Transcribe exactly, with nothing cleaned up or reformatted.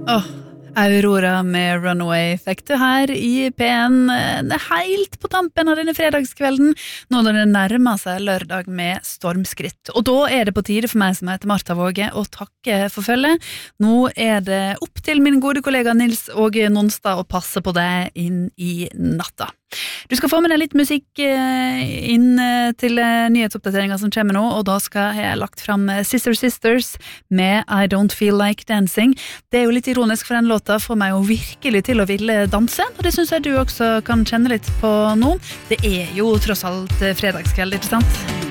Åh, Aurora med Runaway fikk du her i P en helt på tampen av denne fredagskvelden, nå når det nærmer seg lørdag med stormskritt. Og da er det på tide for meg som heter Martha Våge å takke for følget. Nå er det opp til min gode kollega Nils Åge Nonstad å passe på deg inn i natta. Du skal få med deg litt musikk inn til nyhetsoppdateringen som kommer nå, og da skal jeg lagt fram Sister Sisters med I Don't Feel Like Dancing. Det er jo litt ironisk, for den låta får meg jo virkelig til å ville danse, og det synes jeg du også kan kjenne litt på nå. Det er jo tross alt fredagskveld, ikke sant?